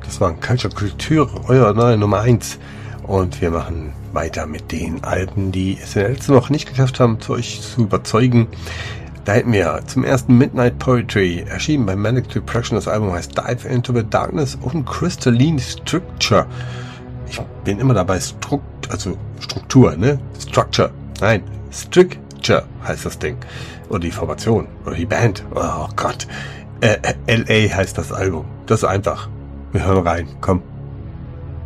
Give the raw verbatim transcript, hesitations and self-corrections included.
Das war ein Culture Culture, euer neuer Nummer eins. Und wir machen weiter mit den Alben, die es in der letzten Woche nicht geschafft haben, zu euch zu überzeugen. Da hätten wir zum ersten Midnight Poetry, erschienen bei Manic Depression. Das Album heißt Dive Into the Darkness und Crystalline Structure. Ich bin immer dabei, Strukt, also Struktur, ne? Structure. Nein, Structure heißt das Ding. Oder die Formation. Oder die Band. Oh Gott. Äh, L A heißt das Album. Das ist einfach. Wir hören rein. Komm.